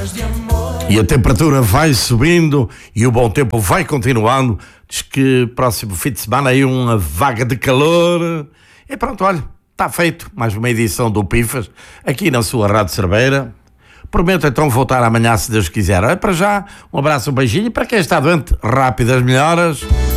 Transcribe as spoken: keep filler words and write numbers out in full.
E a temperatura vai subindo e o bom tempo vai continuando. Diz que próximo fim de semana aí uma vaga de calor. E pronto, olha, está feito mais uma edição do Pifas aqui na sua Rádio Cerveira. Prometo então voltar amanhã, se Deus quiser. Olha, para já, um abraço, um beijinho. E para quem está doente, rápidas melhoras.